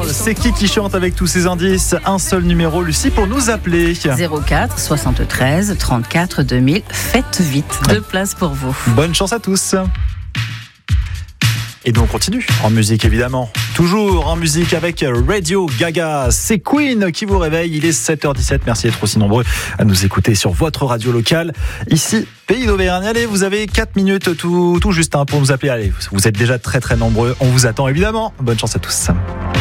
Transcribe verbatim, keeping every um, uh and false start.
Girl, c'est qui qui chante avec tous ces indices? Un seul numéro, Lucie, pour nous appeler. zéro quatre soixante-treize trente-quatre deux mille. Faites vite, deux places pour vous. Bonne chance à tous. Et donc on continue en musique évidemment. Toujours en musique avec Radio Gaga. C'est Queen qui vous réveille. Il est sept heures dix-sept. Merci d'être aussi nombreux à nous écouter sur votre radio locale. Ici, Pays d'Auvergne. Allez, vous avez quatre minutes tout, tout juste hein, pour nous appeler. Allez, vous êtes déjà très très nombreux. On vous attend évidemment. Bonne chance à tous.